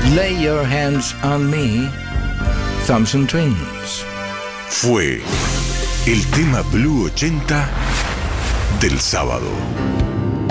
Lay Your Hands on Me, Thompson Twins. Fue el tema Blue 80 del sábado.